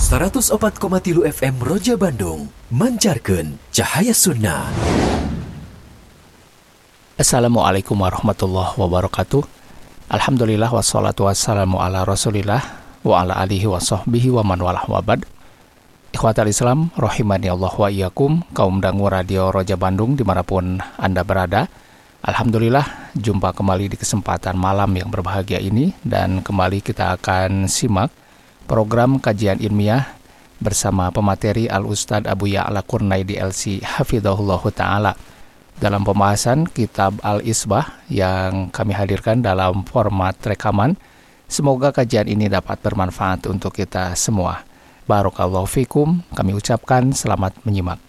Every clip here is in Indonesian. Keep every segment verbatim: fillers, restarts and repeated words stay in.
seratus opat koma tilu F M Roja Bandung mancarkeun cahaya sunnah. Assalamualaikum warahmatullahi wabarakatuh. Alhamdulillah wassalatu wassalamu ala rasulillah wa ala alihi wa sahbihi wa man walah wabad. Ikhwatal Islam rahimani Allah wa iyyakum, kaum dangu radio Roja Bandung dimanapun Anda berada. Alhamdulillah jumpa kembali di kesempatan malam yang berbahagia ini, dan kembali kita akan simak program kajian ilmiah bersama pemateri Al-Ustadz Abu Ya'la Qurnaidi L C Hafidhahullahu Ta'ala dalam pembahasan kitab Al-Isbah yang kami hadirkan dalam format rekaman. Semoga kajian ini dapat bermanfaat untuk kita semua. Barakallahu fikum, kami ucapkan selamat menyimak.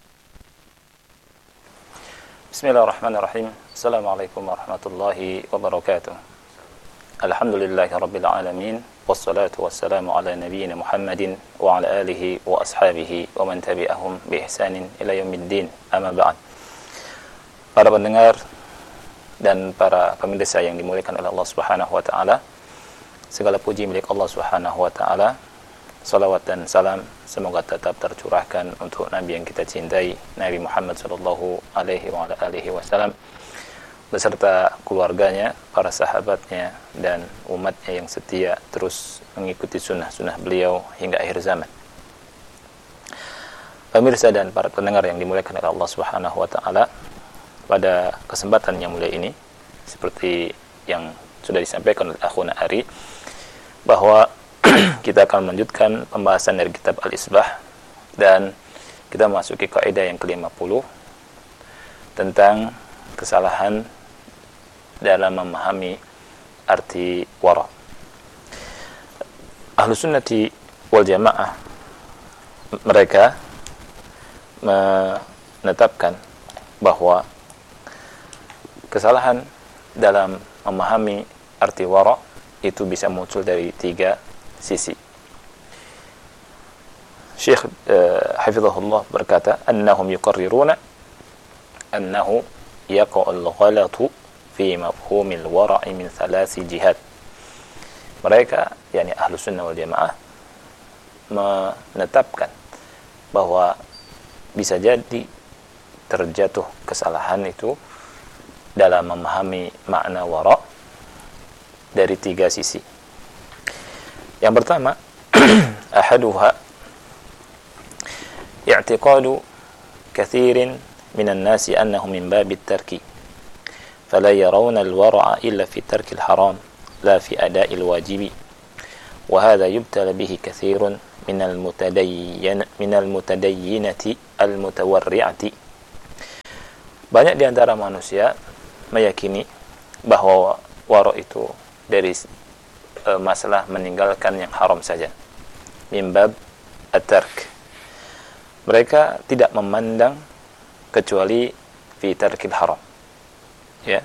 Bismillahirrahmanirrahim. Assalamualaikum warahmatullahi wabarakatuh. Alhamdulillahi rabbil alamin. Wassalatu wassalamu ala nabiyyina Muhammadin wa ala alihi wa ashabihi wa man tabi'ahum bi ihsanin ila yaumiddin. Amma ba'd. Para pendengar dan para pemirsa yang dimuliakan oleh Allah Subhanahu wa taala, segala puji milik Allah Subhanahu wa taala. Salawat dan salam semoga tetap tercurahkan untuk Nabi yang kita cintai, Nabi Muhammad sallallahu alaihi wa ala alihi wasallam, beserta keluarganya, para sahabatnya, dan umatnya yang setia terus mengikuti sunnah-sunnah beliau hingga akhir zaman. Pemirsa dan para pendengar yang dimuliakan oleh Allah Subhanahu wa taala, pada kesempatan yang mulia ini, seperti yang sudah disampaikan oleh Akhuna Ari, bahwa kita akan melanjutkan pembahasan dari kitab Al-Isbah, dan kita memasuki kaidah yang ke lima puluh tentang kesalahan dalam memahami arti wara. Ahlus sunnati wal jamaah, mereka menetapkan bahwa kesalahan dalam memahami arti wara itu bisa muncul dari tiga sisi. Syekh uh, Hafizahullah berkata, annahum yuqarriruna annahu yaqa'ul ghalatu fi mafhumil wara'i min thalathi jihad. Mereka, yakni Ahlus Sunnah wal Jamaah, menetapkan bahwa bisa jadi terjatuh kesalahan itu dalam memahami makna wara' dari tiga sisi. Yang pertama, ahaduha i'tiqadu kathirin minan nasi annahu min babit tarki fala yarawna al-wara'a illa fi tarki al-haram la fi ada'i al-wajibi wa hadha yubtala bihi kathirun min al-mutadayyin min al-mutadayyinati al-mutawarri'ati. Banyak di antara manusia meyakini bahwa wara' itu dari e, masalah meninggalkan yang haram saja, min bab at-tark. Mereka tidak memandang kecuali fi tarkil haram, ya.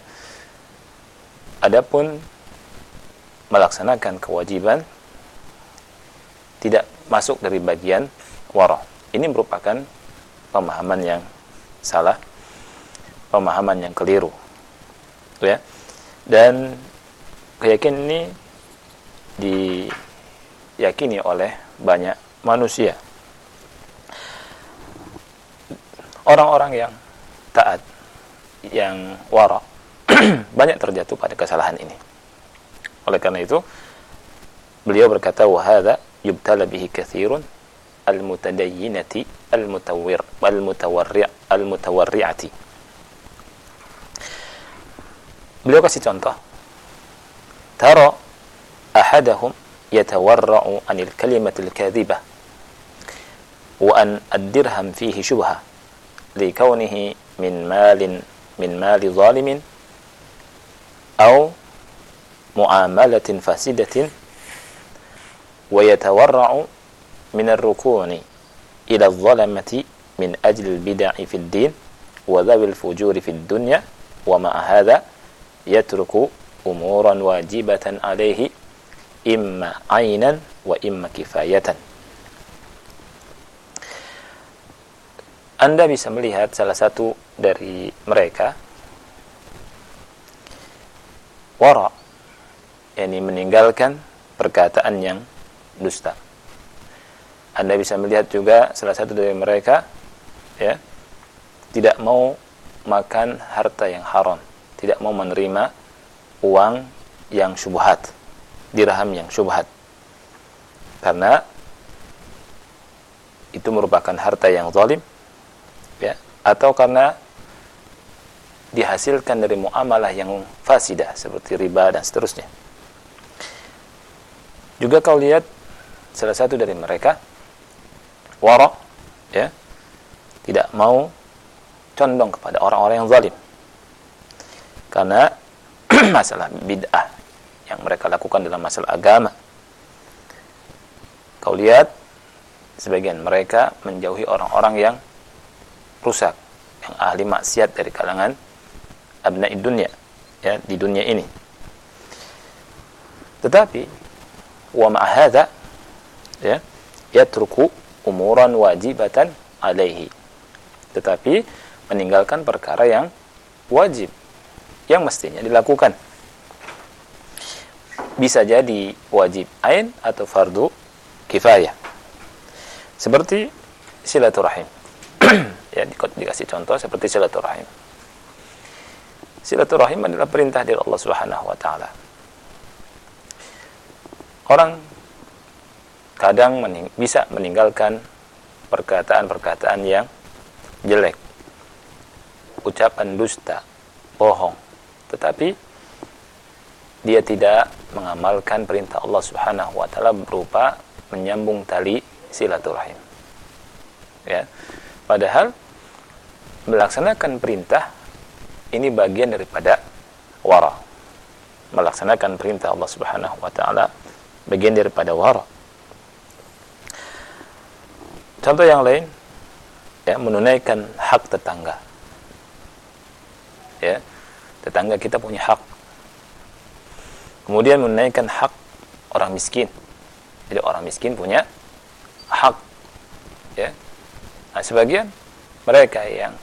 Adapun melaksanakan kewajiban tidak masuk dari bagian wara'. Ini merupakan pemahaman yang salah, pemahaman yang keliru, ya. Dan keyakinan ini diyakini oleh banyak manusia. Orang-orang yang taat, yang wara, banyak terjatuh pada kesalahan ini. Oleh karena itu, beliau berkata, wa hadza yubtala bihi katsirun al-mutadayyinati al-mutawwir wal-mutawarri' al-mutawarri'ati. Beliau kasih contoh, tara ahadahum yatawarra'u anil kalimatil kadhibah wa an ad-dirham fihi syubhah li kaunihi min malin min mali zalimin aw muamalatin fasidatin wa yatawarra'u min ar-rukuni ila adh-dhalamati min ajli al-bid'i fi ad-din wa dhawi al-fujuri fi ad-dunya wa ma'a hadha yatruku umuran wajibatan alaihi imma ainan wa imma kifayatan. Anda bisa melihat salah satu dari mereka wara, yakni meninggalkan perkataan yang dusta. Anda bisa melihat juga salah satu dari mereka ya tidak mau makan harta yang haram, tidak mau menerima uang yang syubhat, dirham yang syubhat, karena itu merupakan harta yang zalim ya, atau karena dihasilkan dari muamalah yang fasidah seperti riba dan seterusnya. Juga kau lihat salah satu dari mereka wara ya, tidak mau condong kepada orang-orang yang zalim karena masalah bid'ah yang mereka lakukan dalam masalah agama. Kau lihat sebagian mereka menjauhi orang-orang yang rusak, yang ahli maksiat dari kalangan abna'i dunya ya, di dunia ini. Tetapi wa ma'a hadza ya yatruku umuran wajibatan alaihi, tetapi meninggalkan perkara yang wajib yang mestinya dilakukan. Bisa jadi wajib ain atau fardu kifayah, seperti silaturahim ya, di, dikasih contoh seperti silaturahim. Silaturahim adalah perintah dari Allah Subhanahu wa taala. Orang kadang mening- bisa meninggalkan perkataan-perkataan yang jelek, ucapan dusta, bohong, tetapi dia tidak mengamalkan perintah Allah Subhanahu wa taala berupa menyambung tali silaturahim. Ya. Padahal melaksanakan perintah ini bagian daripada wara. Melaksanakan perintah Allah Subhanahu wa taala bagian daripada wara. Contoh yang lain ya, menunaikan hak tetangga. Ya. Tetangga kita punya hak. Kemudian menunaikan hak orang miskin. Jadi orang miskin punya hak. Ya. Nah, sebagian mereka yang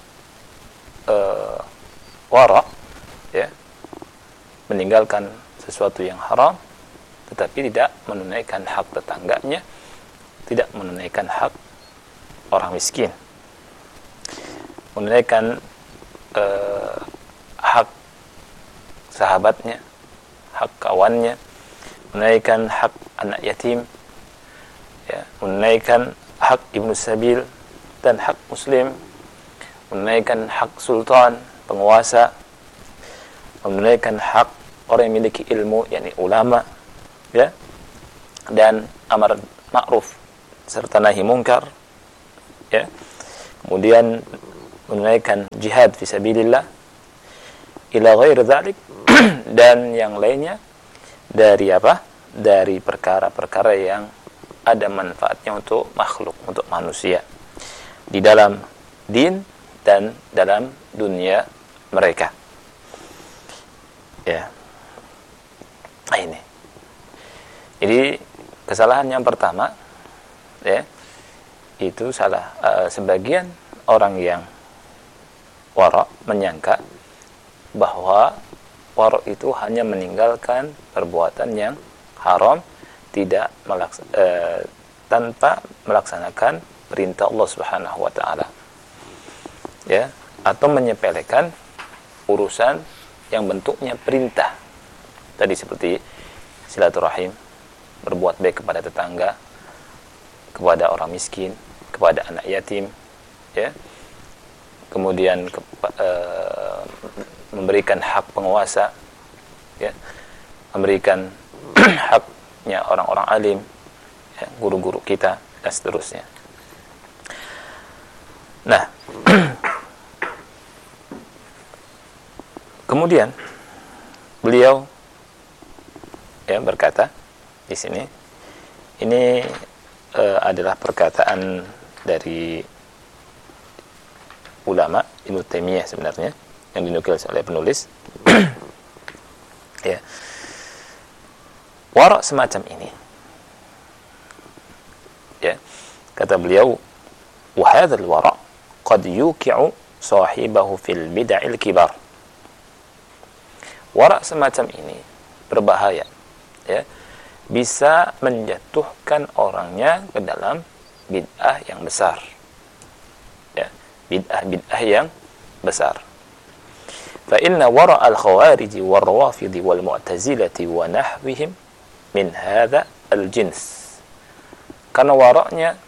uh, wara ya, meninggalkan sesuatu yang haram tetapi tidak menunaikan hak tetangganya, tidak menunaikan hak orang miskin, menunaikan uh, hak sahabatnya, hak kawannya, menunaikan hak anak yatim ya, menunaikan hak ibnu sabil dan hak muslim, menunaikan hak sultan, penguasa, menunaikan hak orang yang memiliki ilmu, yakni ulama ya, dan amar ma'ruf serta nahi mungkar ya, kemudian menunaikan jihad fisabilillah ila ghairi dzalik dan yang lainnya dari apa? Dari perkara-perkara yang ada manfaatnya untuk makhluk, untuk manusia di dalam din dan dalam dunia mereka. Ya. Nah, ini. Jadi kesalahan yang pertama ya, itu salah uh, sebagian orang yang wara menyangka bahwa wara itu hanya meninggalkan perbuatan yang haram, tidak melaks uh, tanpa melaksanakan perintah Allah Subhanahu wa taala. Ya, atau menyepelekan urusan yang bentuknya perintah. Tadi seperti silaturahim, berbuat baik kepada tetangga, kepada orang miskin, kepada anak yatim, ya. Kemudian ke, uh, memberikan hak penguasa, ya. Memberikan haknya orang-orang alim, ya, guru-guru kita dan seterusnya. Nah, kemudian beliau ya berkata di sini, ini uh, adalah perkataan dari ulama Ibnu Taimiyah sebenarnya yang dinukil oleh penulis. Ya, wara semacam ini, ya, kata beliau, wa hadzal wara qad yuqi'u sahibahu fil bid'il kibar. Wara semacam ini berbahaya ya, bisa menjatuhkan orangnya ke dalam bid'ah yang besar. Ya, bid'ah-bid'ah yang besar. Fa inna wara' al-khawarij wal-rawafid wal-mu'tazilati wa nahwihim min hadha al-jins. Karena wara'nya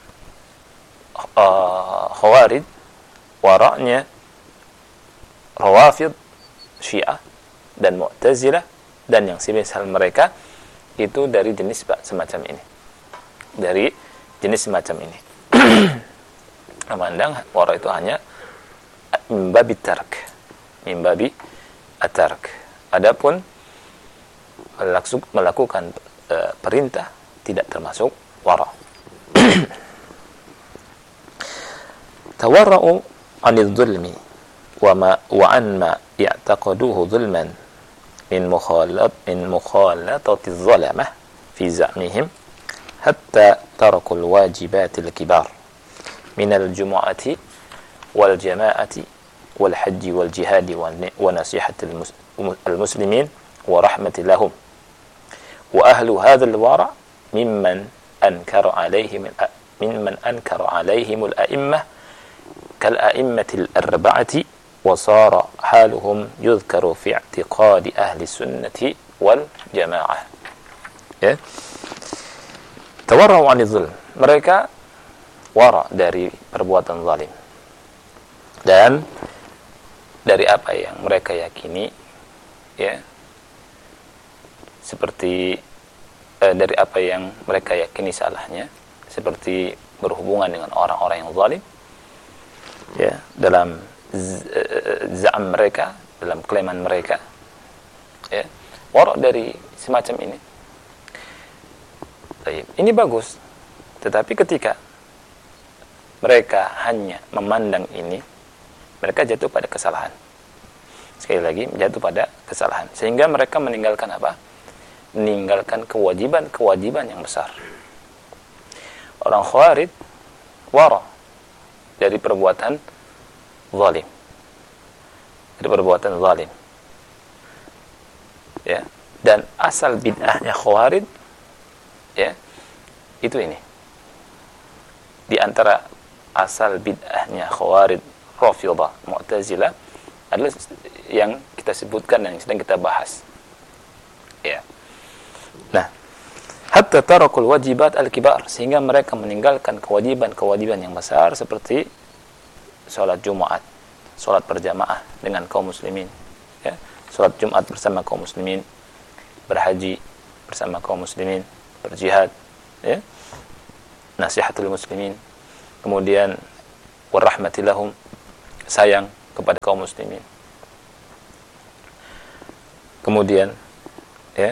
uh, khawarij, wara'nya rawafid, syiah dan mu'tazilah dan yang semisal mereka itu dari jenis semacam ini, dari jenis semacam ini. Memandang wara' itu hanya mimbabi tark, mimbabi at-tark. Adapun melakukan uh, perintah tidak termasuk wara'. Tawarra'u 'anil dhulmi wa ma wa an ma ya'taqiduhu dhulman min mukhalat min mukhalatati adh-dhalamah fi za'mihim hatta taraku al-wajibat al-kibar min al-jumu'ati wal jama'ati wal hajj wal jihad wa nasihati al-muslimin wa rahmati lahum wa ahlu hadha al-wara' mimman ankara 'alaihim mimman ankara 'alaihim al-a'immah كالأئمة الأربعة وصار حالهم يذكر في اعتقاد أهل السنة والجماعة. Ya. Tawarra'u 'anil zulm. Mereka wara' dari perbuatan zalim. Dan dari apa yang mereka yakini, ya. Seperti eh, dari apa yang mereka yakini salahnya, seperti berhubungan dengan orang-orang yang zalim. Ya, dalam za'am mereka, dalam klaiman mereka, ya, wara' dari semacam ini. Baik, ini bagus. Tetapi ketika mereka hanya memandang ini, mereka jatuh pada kesalahan. Sekali lagi, jatuh pada kesalahan. Sehingga mereka meninggalkan apa? Meninggalkan kewajiban-kewajiban yang besar. Orang Khawarij wara' dari perbuatan zalim, dari perbuatan zalim, ya. Dan asal bid'ahnya Khawarij, ya, itu ini. Di antara asal bid'ahnya Khawarij, Rafidhah, Mu'tazilah adalah yang kita sebutkan dan yang sedang kita bahas, ya. Nah, hatta tarakul wajibat al-kibar, sehingga mereka meninggalkan kewajiban-kewajiban yang besar seperti sholat Jumat, sholat berjamaah dengan kaum muslimin, ya, sholat Jumat bersama kaum muslimin, berhaji bersama kaum muslimin, berjihad, ya, nasihatul muslimin, kemudian warahmati lahum, sayang kepada kaum muslimin, kemudian, ya,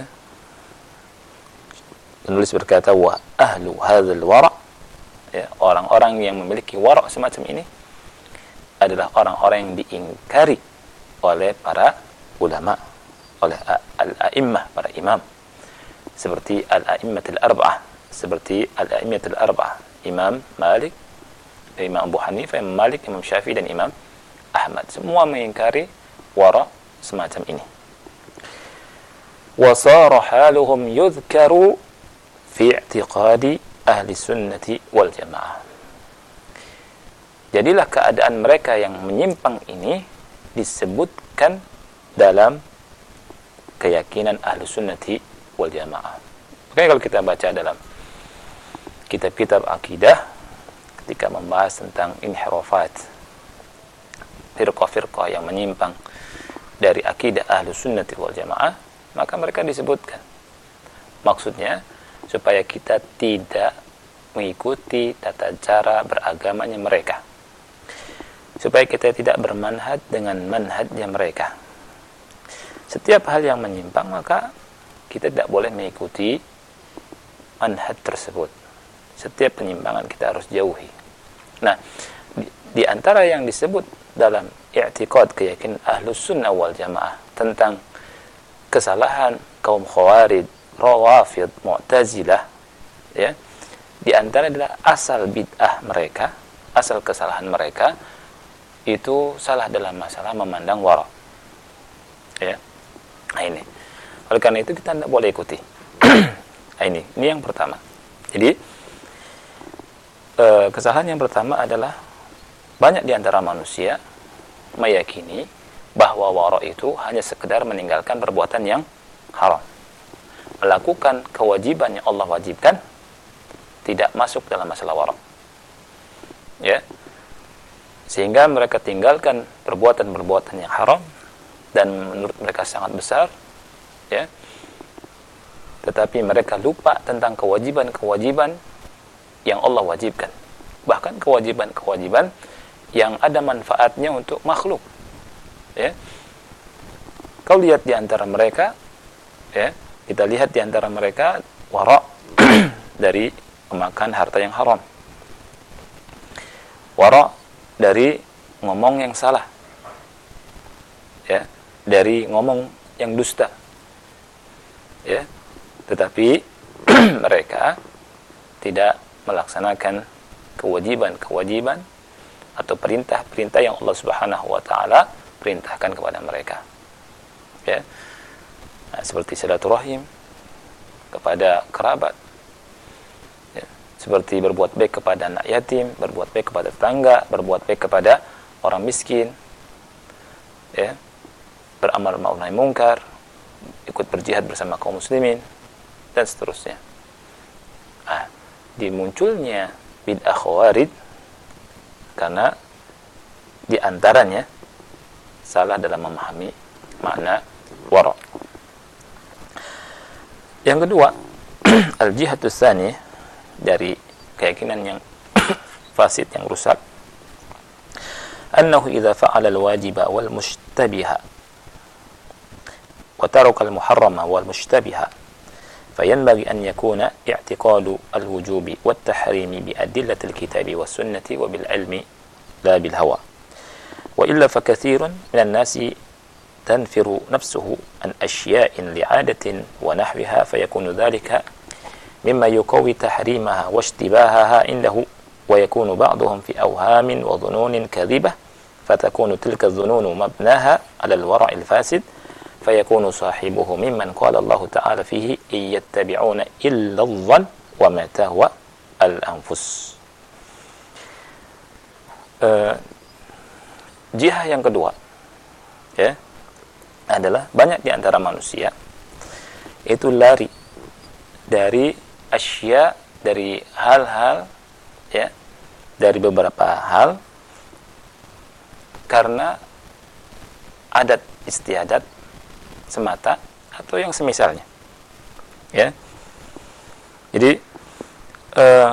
penulis berkata wa ahlu hadzal wara', ya, orang-orang yang memiliki wara' semacam ini adalah orang-orang yang diingkari oleh para ulama, oleh al-a'immah, para imam, seperti al-a'immatul arba'ah, seperti al-a'immatul arba'ah, Imam Malik, Imam Abu Hanifah, Imam Malik, Imam Syafi'i dan Imam Ahmad. Semua mengingkari wara' semacam ini. Wa sara haluhum yudhkaru fi i'tiqadi ahli sunnati wal jamaah. Jadilah keadaan mereka yang menyimpang ini disebutkan dalam keyakinan ahli sunnati wal jamaah. Makanya kalau kita baca dalam kitab-kitab akidah, ketika membahas tentang inhirafat, firqah-firqah yang menyimpang dari akidah ahli sunnati wal jamaah, maka mereka disebutkan. Maksudnya supaya kita tidak mengikuti tata cara beragamanya mereka, supaya kita tidak bermanhaj dengan manhajnya mereka. Setiap hal yang menyimpang, maka kita tidak boleh mengikuti manhaj tersebut. Setiap penyimpangan kita harus jauhi. Nah, di, di antara yang disebut dalam i'tiqad, keyakinan ahlus sunnah wal jamaah tentang kesalahan kaum Khawarij, Rawafid, Mu'tazilah, ya, di antara adalah asal bid'ah mereka, asal kesalahan mereka itu salah dalam masalah memandang wara', ya. Nah ini, oleh karena itu kita tidak boleh ikuti. Nah, ini, ini yang pertama. Jadi eh, kesalahan yang pertama adalah banyak di antara manusia meyakini bahwa wara' itu hanya sekedar meninggalkan perbuatan yang haram, melakukan kewajiban yang Allah wajibkan, tidak masuk dalam masalah wara'. Ya, sehingga mereka tinggalkan perbuatan-perbuatan yang haram dan menurut mereka sangat besar, ya. Tetapi mereka lupa tentang kewajiban-kewajiban yang Allah wajibkan, bahkan kewajiban-kewajiban yang ada manfaatnya untuk makhluk. Ya, kau lihat di antara mereka, ya, kita lihat di antara mereka wara' dari memakan harta yang haram, wara' dari ngomong yang salah, ya, dari ngomong yang dusta, ya. Tetapi mereka tidak melaksanakan kewajiban-kewajiban atau perintah-perintah yang Allah Subhanahu wa taala perintahkan kepada mereka. Ya. Nah, seperti silaturahim kepada kerabat. Ya. Seperti berbuat baik kepada anak yatim, berbuat baik kepada tetangga, berbuat baik kepada orang miskin. Ya. Beramal ma'ruf nahi munkar, ikut berjihad bersama kaum muslimin, dan seterusnya. Ah, dimunculnya bid'ah khawarij karena di antaranya salah dalam memahami makna wara'. Yang kedua, al-jihatus tsani, dari keyakinan yang fasid, yang rusak, annahu idza fa'ala al-wajiba wal mushtabiha wa taraka al-muharrama wal mushtabiha fayanbaghi an yakuna i'tiqadu al-wujubi wat tahrimi bi adillati al-kitabi was sunnati wa bil ilmi la bil hawa. وإلا فكثير من الناس تنفر نفسه عن أشياء لعادة ونحوها فيكون ذلك مما يقوي تحريمها واشتباهها عنده ويكون بعضهم في أوهام وظنون كاذبة فتكون تلك الظنون مبناها على الورع الفاسد فيكون صاحبه ممن قال الله تعالى فيه إن يتبعون إلا الظن وما تهوى الأنفس. uh, Jihad yang kedua, ya, adalah banyak di antara manusia itu lari dari asya, dari hal-hal, ya, dari beberapa hal karena adat istiadat semata atau yang semisalnya, ya. Jadi uh,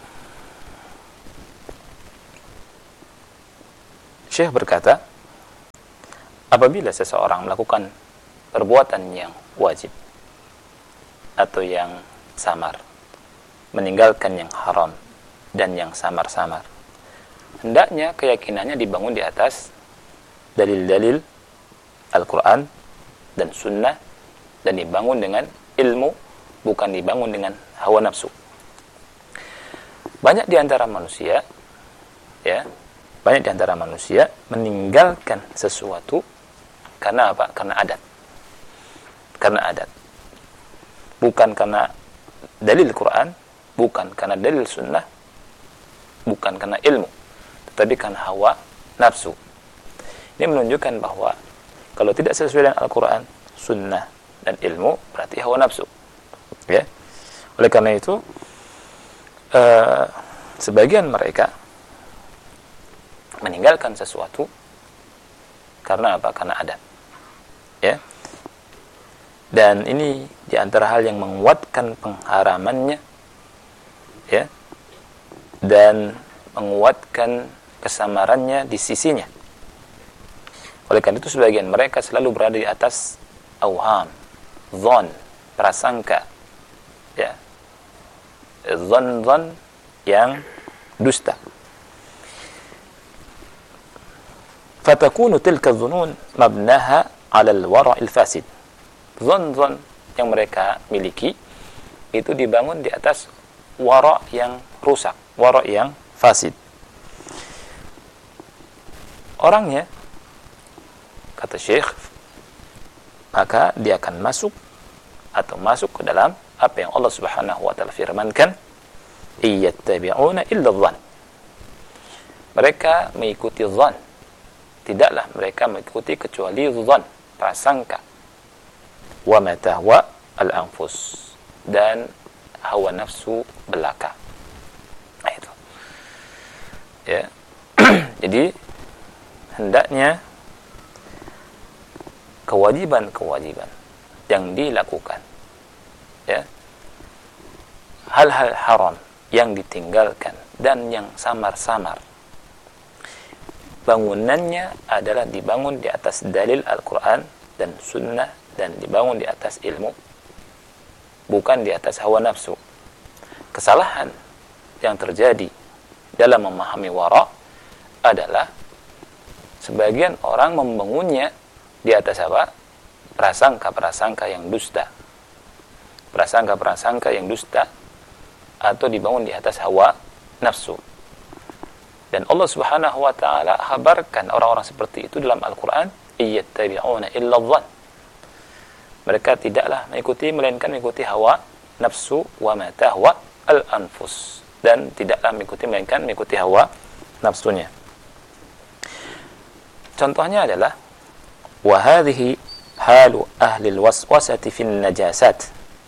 Syekh berkata, apabila seseorang melakukan perbuatan yang wajib atau yang samar, meninggalkan yang haram dan yang samar-samar, hendaknya keyakinannya dibangun di atas dalil-dalil Al-Quran dan Sunnah, dan dibangun dengan ilmu, bukan dibangun dengan hawa nafsu. Banyak di antara manusia, ya, banyak di antara manusia meninggalkan sesuatu karena apa? Karena adat. Karena adat. Bukan karena dalil Quran, bukan karena dalil Sunnah, bukan karena ilmu, tetapi karena hawa nafsu. Ini menunjukkan bahwa kalau tidak sesuai dengan Al-Quran, Sunnah, dan ilmu, berarti hawa nafsu. Ya. Oleh karena itu, uh, sebagian mereka meninggalkan sesuatu karena apa? Karena adat. Ya. Dan ini di antara hal yang menguatkan pengharamannya, ya, dan menguatkan kesamarannya di sisinya. Oleh karena itu sebagian mereka selalu berada di atas awham, dhon, prasangka, ya, dhon-dhon yang dusta. Fatakunu tilka dhunun mabnaha 'ala al-wara' al-fasid. Dhon-dhon yang mereka miliki itu dibangun di atas wara' yang rusak, wara' yang fasid. Orangnya, kata Syekh, maka dia akan masuk atau masuk ke dalam apa yang Allah Subhanahu wa taala firmankan, iyattabi'una illa dhann. Mereka mengikuti dhann. Tidaklah mereka mengikuti kecuali dhann, prasangka. Wa ma tahwa al-anfus, dan hawa nafsu belaka. Nah, itu. Ya. Jadi hendaknya kewajiban-kewajiban yang dilakukan, ya, hal-hal haram yang ditinggalkan dan yang samar-samar, bangunannya adalah dibangun di atas dalil Al-Quran dan Sunnah, dan dibangun di atas ilmu, bukan di atas hawa nafsu. Kesalahan yang terjadi dalam memahami wara adalah sebagian orang membangunnya di atas apa? Prasangka-prasangka yang dusta. Prasangka-prasangka yang dusta, atau dibangun di atas hawa nafsu. Dan Allah Subhanahu wa taala kabarkan orang-orang seperti itu dalam Al-Qur'an, iyattabi'una illa dhann. Mereka tidaklah mengikuti melainkan mengikuti hawa nafsu, wa ma tahwa al-anfus, dan tidaklah mengikuti melainkan mengikuti hawa nafsunya. Contohnya adalah wa hadhihi halu ahli al-waswasati fi an-najasat.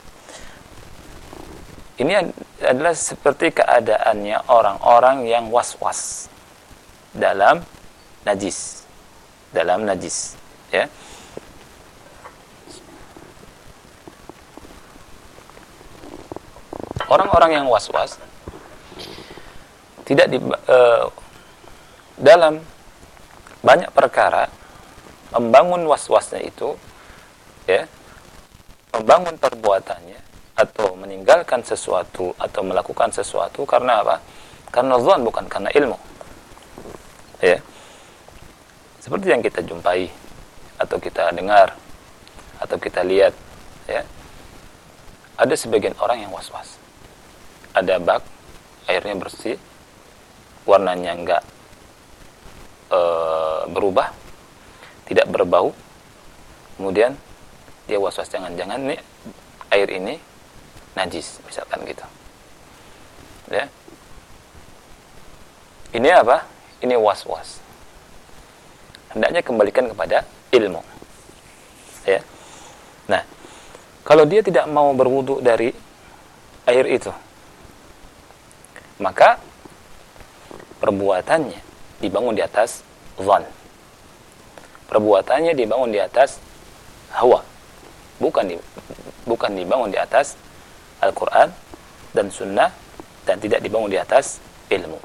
Ini adalah seperti keadaannya orang-orang yang was-was dalam najis, dalam najis, ya. Orang-orang yang was-was tidak di, uh, dalam banyak perkara membangun was-wasnya itu, ya, membangun perbuatannya atau meninggalkan sesuatu atau melakukan sesuatu karena apa? Karena zon, bukan karena ilmu, ya. Seperti yang kita jumpai atau kita dengar atau kita lihat, ya, ada sebagian orang yang was-was. Ada bak, airnya bersih, warnanya enggak e, berubah, tidak berbau. Kemudian dia was-was, jangan-jangan nih air ini najis, misalkan gitu, ya. Ini apa? Ini was-was. Hendaknya kembalikan kepada ilmu, ya. Nah, kalau dia tidak mau berwudu dari air itu, maka perbuatannya dibangun di atas zan. Perbuatannya dibangun di atas hawa, bukan di, bukan dibangun di atas Al-Quran dan Sunnah, dan tidak dibangun di atas ilmu.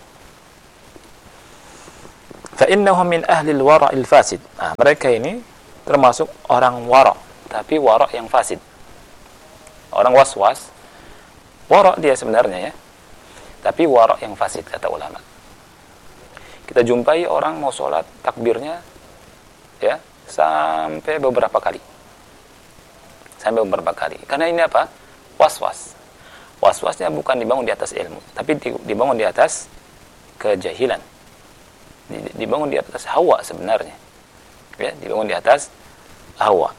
فَإِنَّهُمْ مِنْ أَهْلِ الْوَرَعِ الْفَاسِدِ. Nah, mereka ini termasuk orang wara', tapi wara' yang fasid. Orang was-was, wara' dia sebenarnya, ya, tapi wara' yang fasid, kata ulama. Kita jumpai orang mau sholat, takbirnya, ya, sampai beberapa kali. Sampai beberapa kali. Karena ini apa? Was-was. Was-wasnya bukan dibangun di atas ilmu, tapi dibangun di atas kejahilan. Dibangun di atas hawa sebenarnya. Ya, dibangun di atas hawa.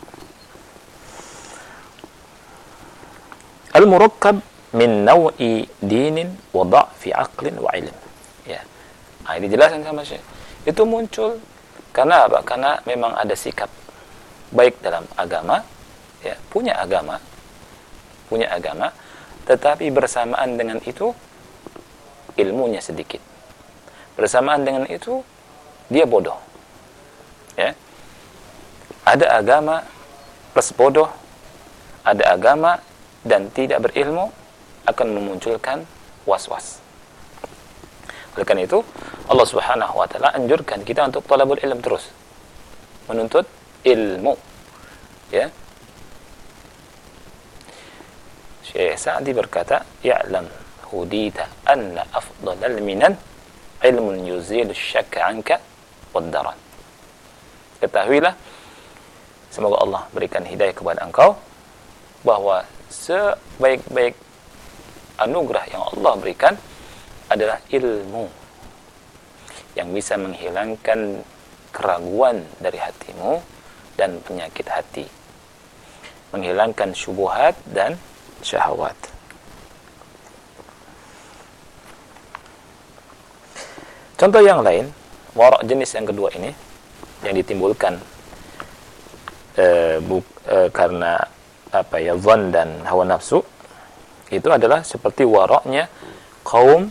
Al-murakkab min naw'i dinin wa dha'fi aqlin wa ilm. Ya. Nah, ini dijelaskan sama Syekh. Itu muncul karena apa? Karena memang ada sikap baik dalam agama, ya, punya agama, punya agama, tetapi bersamaan dengan itu ilmunya sedikit. Bersamaan dengan itu dia bodoh. Ya. Ada agama plus bodoh, ada agama dan tidak berilmu, akan memunculkan was-was. Oleh karena itu, Allah Subhanahu wa taala anjurkan kita untuk talabul ilm terus. Menuntut ilmu. Ya. Syekh Sa'di berkata, "Ya'lam hudita anna afdalal minan ilmun yuzilu syakka anka wad-daran." Ketahuilah, semoga Allah berikan hidayah kepada engkau, bahwa sebaik-baik anugerah yang Allah berikan adalah ilmu yang bisa menghilangkan keraguan dari hatimu dan penyakit hati, menghilangkan syubhat dan syahwat. Contoh yang lain, wara' jenis yang kedua ini yang ditimbulkan e, bu, e, karena apa ya, zon dan hawa nafsu, itu adalah seperti wara'nya kaum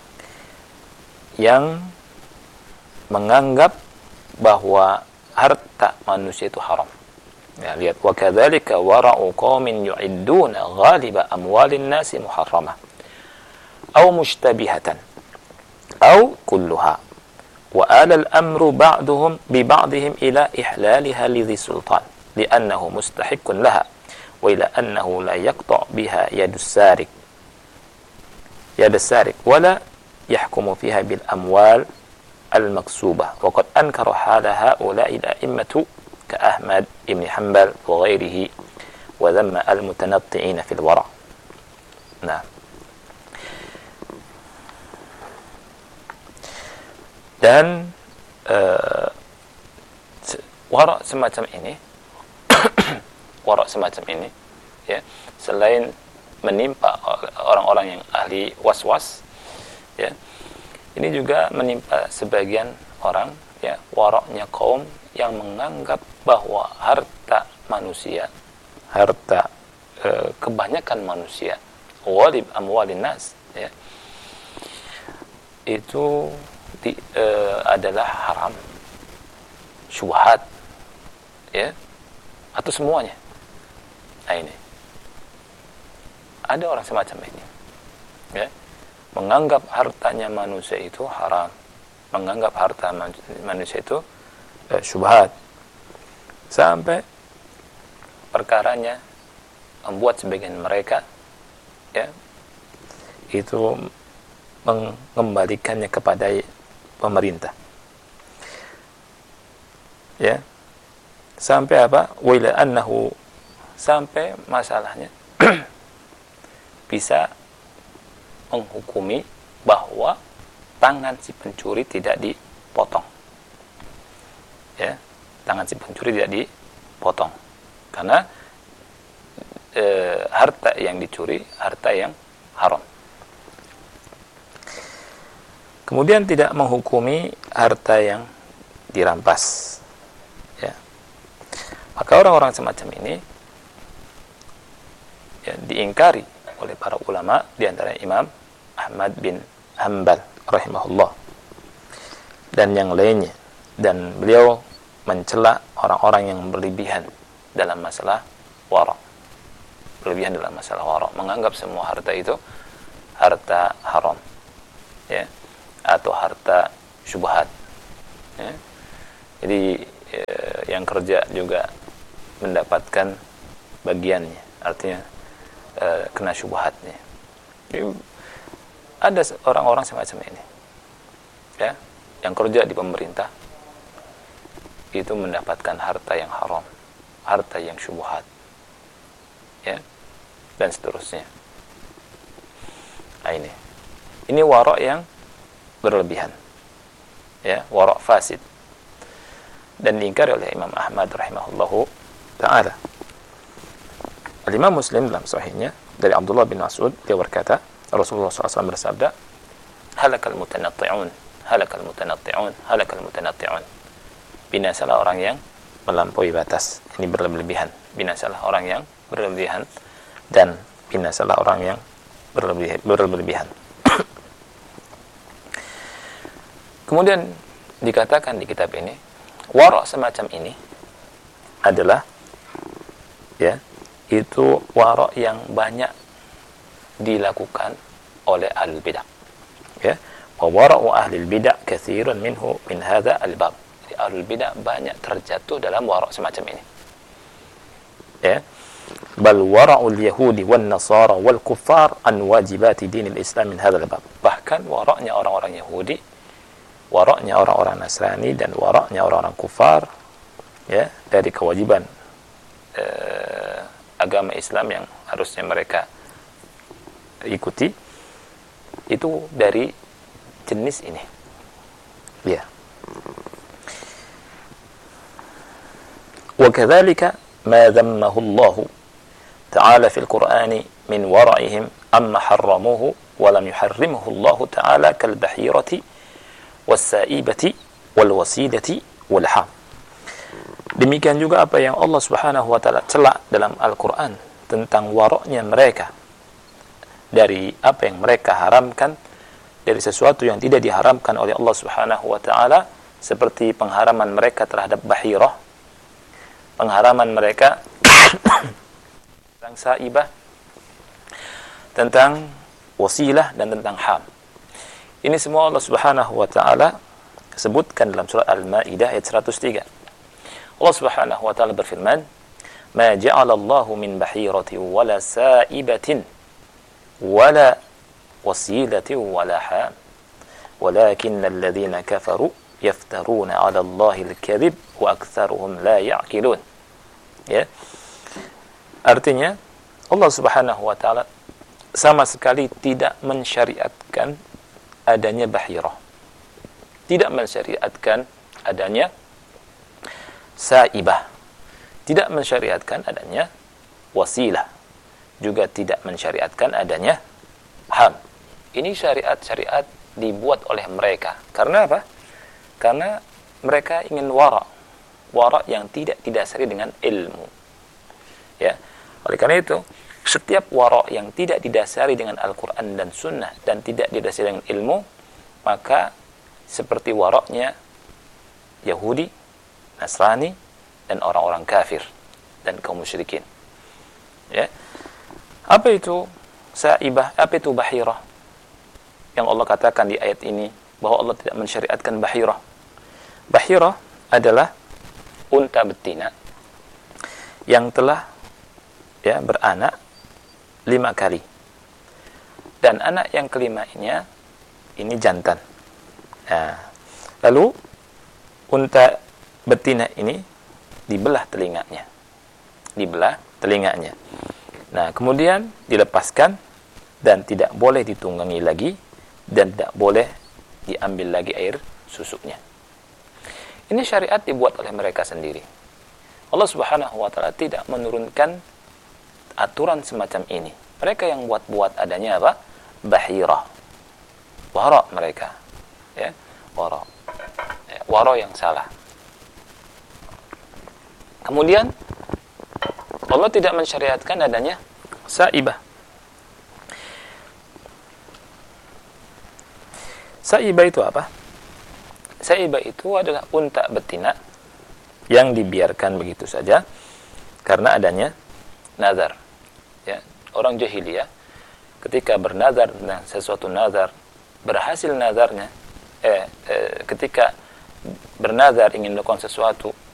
yang menganggap bahwa harta manusia itu haram. Ya, lihat, wa kadzalika wara'u qaumin yu'idduna ghaliba amwalin nasi muharramah aw mustabihatan aw kulluha wa ala al-amru ba'duhum bi ba'dihim ila ihlaliha lidhi sultan li'annahu mustahiqqun laha wa ila annahu la yaqta' biha yadus sarik yadus sarik wala yahkumu fiha bil amwal al-maksubah wa qad ankara hala ha'ula'i al-a'immatu ka Ahmad ibn Hanbal wa ghairihi wa dhamma al-mutanatti'ina fil wara'. Nah, dan uh, wara' semacam ini wara' semacam ini ya, selain menimpa orang-orang yang ahli was-was ya, ini juga menimpa sebagian orang ya, wara'nya kaum yang menganggap bahwa harta manusia, harta e, kebanyakan manusia, walib amwalin nas ya, itu di, e, adalah haram, syubhat ya, atau semuanya. Nah, ini ada orang semacam ini ya, menganggap hartanya manusia itu haram, menganggap harta manusia itu eh, syubhat, sampai perkaranya membuat sebagian mereka ya itu mengembalikannya kepada pemerintah ya, sampai apa, wa ila annahu, sampai masalahnya bisa menghukumi bahwa tangan si pencuri tidak dipotong ya, tangan si pencuri tidak dipotong karena e, harta yang dicuri harta yang haram. Kemudian tidak menghukumi harta yang dirampas ya. Maka orang-orang semacam ini ya, diingkari oleh para ulama, di antara Imam Ahmad bin Hanbal rahimahullah dan yang lainnya, dan beliau mencela orang-orang yang berlebihan dalam masalah wara, berlebihan dalam masalah wara, menganggap semua harta itu harta haram ya, atau harta syubhat ya. Jadi eh, yang kerja juga mendapatkan bagiannya, artinya eh, kena syubhatnya. Jadi, ada orang-orang semacam ini ya, yang kerja di pemerintah itu mendapatkan harta yang haram, harta yang syubhat ya, dan seterusnya. Nah, ini ini wara' yang berlebihan ya, wara' fasid, dan diingkari oleh Imam Ahmad rahimahullahu ta'ala. Al-Imam Muslim dalam sahihnya dari Abdullah bin Mas'ud, dia berkata, Rasulullah shallallahu alaihi wasallam bersabda, halakal mutanatti'un, halakal mutanatti'un, halakal mutanatti'un. Binasalah orang yang melampaui batas, ini berlebihan. Binasalah orang yang berlebihan, dan binasalah orang yang berlebih, berlebihan. Kemudian dikatakan di kitab ini, wara' semacam ini adalah ya, itu wara' yang banyak dilakukan oleh ahlul bidah ya, wa wara'u ahlul bidah katsirun minhu min hadza al-bab. Ahlul bidah banyak terjatuh dalam wara' semacam ini ya, bal wara'ul yahudi wan nasara wal kuffar an wajibati dinil islam min hadzal bab. Bahkan wara'nya orang-orang Yahudi, wara'nya orang-orang Nasrani, dan wara'nya orang-orang kufar ya, dari kewajiban eh, agama Islam yang harusnya mereka ikuti, itu dari jenis ini ya. Wa kadzalika ma dhammahu Allah ta'ala fil Qur'ani min wara'ihim amma harramuhu wa lam yuharrimuhu Allah Ta'ala kal bahirati was-sa'ibati wal wasidati wal ham. Demikian juga apa yang Allah Subhanahu wa taala celak dalam Al-Qur'an tentang waroknya mereka dari apa yang mereka haramkan, dari sesuatu yang tidak diharamkan oleh Allah Subhanahu wa taala, seperti pengharaman mereka terhadap bahirah, pengharaman mereka tentang saibah, tentang wasilah, dan tentang ham. Ini semua Allah Subhanahu wa taala sebutkan dalam surah Al-Maidah ayat seratus tiga. Allah Subhanahu wa taala berfirman, "Ma ja'ala Allahu min bahiratin wala sa'ibatin wala wasilatin wala ham, walakinna alladhina kafaru yaftaruna 'ala Allahi al-kadhib wa aktsaruhum la ya'qilun." Ya. Artinya Allah Subhanahu wa taala sama sekali tidak mensyariatkan adanya bahirah. Tidak mensyariatkan adanya saibah, tidak mensyariatkan adanya wasilah, juga tidak mensyariatkan adanya ham. Ini syariat-syariat dibuat oleh mereka. Karena apa? Karena mereka ingin wara, wara yang tidak didasari dengan ilmu. Ya, oleh karena itu, setiap wara yang tidak didasari dengan Al-Quran dan Sunnah dan tidak didasari dengan ilmu, maka seperti waraknya Yahudi, Nasrani, dan orang-orang kafir dan kaum musyrikin. Ya. Apa itu saibah? Apa itu bahirah? Yang Allah katakan di ayat ini bahwa Allah tidak mensyariatkan bahirah. Bahirah adalah unta betina yang telah ya beranak lima kali, dan anak yang kelimanya ini jantan. Nah, lalu unta betina ini dibelah telinganya, dibelah telinganya. Nah, kemudian dilepaskan dan tidak boleh ditunggangi lagi dan tidak boleh diambil lagi air susunya. Ini syariat dibuat oleh mereka sendiri. Allah Subhanahu wa taala tidak menurunkan aturan semacam ini. Mereka yang buat-buat adanya apa? Bahirah. Wara mereka. Ya, wara. Ya, wara yang salah. Kemudian Allah tidak mensyariatkan adanya saibah. Saibah itu apa? Saibah itu adalah unta betina yang dibiarkan begitu saja karena adanya nazar. Ya, orang jahiliyah ketika bernazar dengan sesuatu nazar, berhasil nazarnya, eh, eh, ketika bernazar ingin melakukan sesuatu